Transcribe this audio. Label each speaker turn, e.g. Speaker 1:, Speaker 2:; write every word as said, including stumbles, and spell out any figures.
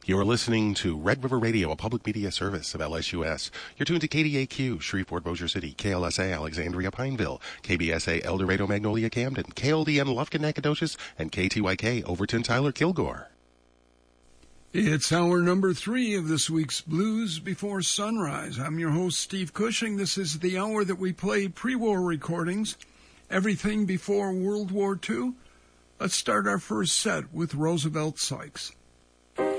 Speaker 1: You're listening to Red River Radio, a public media service of L S U S. You're tuned to K D A Q, Shreveport, Bossier City, K L S A, Alexandria, Pineville, K B S A, El Dorado, Magnolia, Camden, K L D N, Lufkin, Nacogdoches, and K T Y K, Overton, Tyler, Kilgore.
Speaker 2: It's hour number three of this week's Blues Before Sunrise. I'm your host, Steve Cushing. This is the hour that we play pre-war recordings, everything before World War Two. Let's start our first set with Roosevelt Sykes.